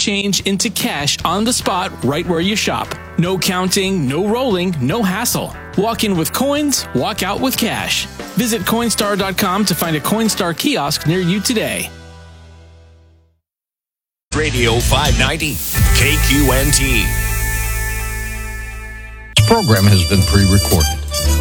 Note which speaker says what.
Speaker 1: change into cash on the spot right where you shop. No counting, no rolling, no hassle. Walk in with coins, walk out with cash. Visit Coinstar.com to find a Coinstar kiosk near you today.
Speaker 2: Radio 590, KQNT.
Speaker 3: This program has been pre-recorded.